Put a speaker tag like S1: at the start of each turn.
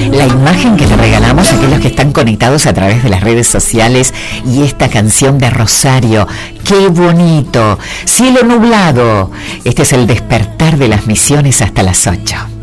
S1: la imagen que le regalamos a aquellos que están conectados a través de las redes sociales y esta canción de Rosario. ¡Qué bonito! Cielo nublado. Este es el despertar de las Misiones hasta las 8.